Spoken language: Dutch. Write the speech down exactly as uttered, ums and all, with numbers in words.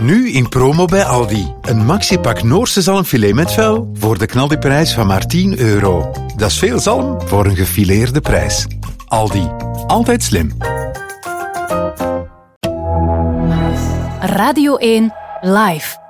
Nu in promo bij Aldi. Een maxipak Noorse zalmfilet met vel voor de knaldiprijs van maar tien euro. Dat is veel zalm voor een gefileerde prijs. Aldi. Altijd slim. Radio één Live.